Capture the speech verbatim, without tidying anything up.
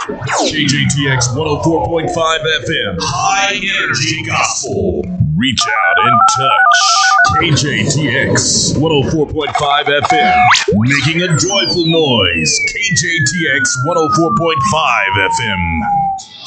K J T X one oh four point five F M. High Energy Gospel. Reach out and touch. K J T X one oh four point five F M. Making a joyful noise. K J T X one oh four point five F M.